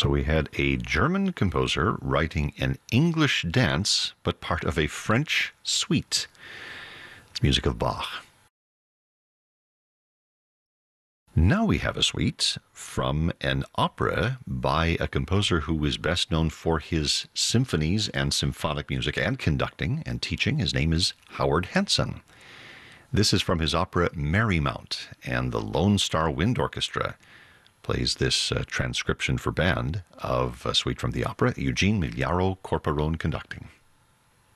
So we had a German composer writing an English dance, but part of a French suite. It's music of Bach. Now we have a suite from an opera by a composer who is best known for his symphonies and symphonic music and conducting and teaching. His name is Howard Henson. This is from his opera Merrymount, and the Lone Star Wind Orchestra plays this transcription for band of a suite from the opera, Eugene Migliaro Corporone conducting.